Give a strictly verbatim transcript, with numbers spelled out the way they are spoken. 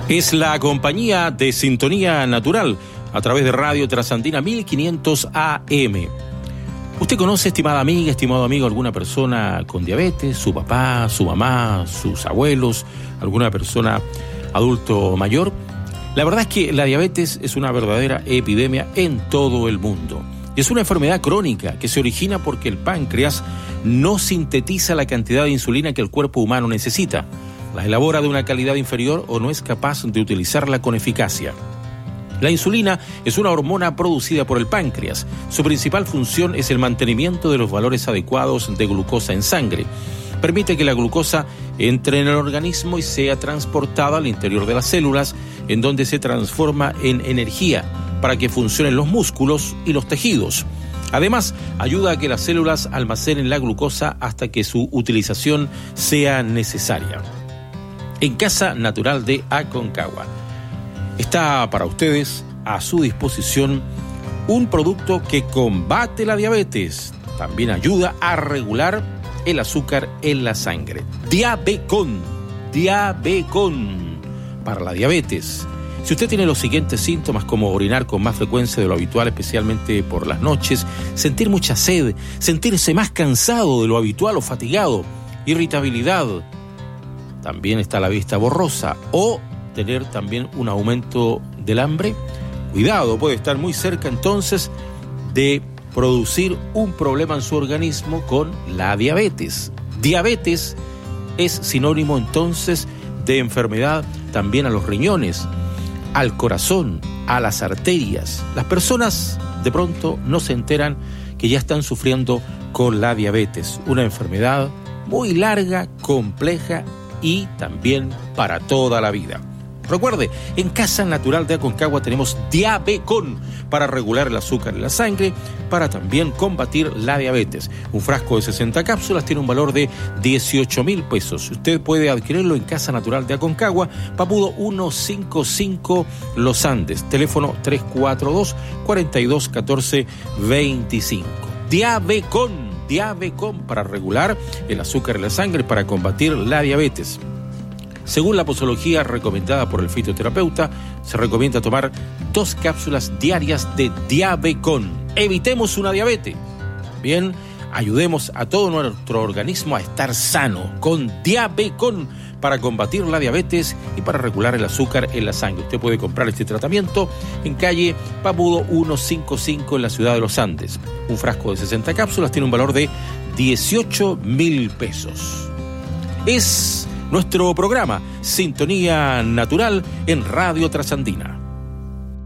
Es la compañía de Sintonía Natural a través de Radio Trasandina mil quinientos A M. ¿Usted conoce, estimada amiga, estimado amigo, alguna persona con diabetes? ¿Su papá, su mamá, sus abuelos, alguna persona adulto mayor? La verdad es que la diabetes es una verdadera epidemia en todo el mundo. Es una enfermedad crónica que se origina porque el páncreas no sintetiza la cantidad de insulina que el cuerpo humano necesita. La elabora de una calidad inferior o no es capaz de utilizarla con eficacia. La insulina es una hormona producida por el páncreas. Su principal función es el mantenimiento de los valores adecuados de glucosa en sangre. Permite que la glucosa entre en el organismo y sea transportada al interior de las células, en donde se transforma en energía para que funcionen los músculos y los tejidos. Además, ayuda a que las células almacenen la glucosa hasta que su utilización sea necesaria. En Casa Natural de Aconcagua está para ustedes a su disposición un producto que combate la diabetes. También ayuda a regular el azúcar en la sangre. Diabecon, Diabecon para la diabetes. Si usted tiene los siguientes síntomas, como orinar con más frecuencia de lo habitual, especialmente por las noches, sentir mucha sed, sentirse más cansado de lo habitual o fatigado, irritabilidad, también está la vista borrosa o tener también un aumento del hambre, cuidado, puede estar muy cerca entonces de producir un problema en su organismo con la diabetes. Diabetes es sinónimo entonces de enfermedad también a los riñones, al corazón, a las arterias. Las personas de pronto no se enteran que ya están sufriendo con la diabetes, una enfermedad muy larga, compleja y también para toda la vida. Recuerde, en Casa Natural de Aconcagua tenemos Diabecon para regular el azúcar en la sangre, para también combatir la diabetes. Un frasco de sesenta cápsulas tiene un valor de dieciocho mil pesos. Usted puede adquirirlo en Casa Natural de Aconcagua, Papudo ciento cincuenta y cinco Los Andes, teléfono tres cuatro dos, cuatro dos uno cuatro, dos cinco. Diabecon. Diabecon para regular el azúcar en la sangre, para combatir la diabetes. Según la posología recomendada por el fitoterapeuta, se recomienda tomar dos cápsulas diarias de Diabecon. Evitemos una diabetes. Bien, ayudemos a todo nuestro organismo a estar sano con Diabecon para combatir la diabetes y para regular el azúcar en la sangre. Usted puede comprar este tratamiento en calle Papudo ciento cincuenta y cinco en la ciudad de Los Andes. Un frasco de sesenta cápsulas tiene un valor de dieciocho mil pesos. Es nuestro programa Sintonía Natural en Radio Trasandina.